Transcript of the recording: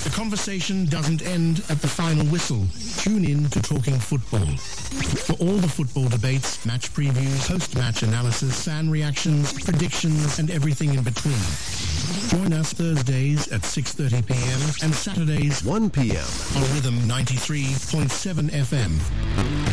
The conversation doesn't end at the final whistle. Tune in to Talking Football. For all the football debates, match previews, post-match analysis, fan reactions, predictions, and everything in between. Join us Thursdays at 6:30 p.m. and Saturdays 1 p.m. on Rhythm 93.7 FM.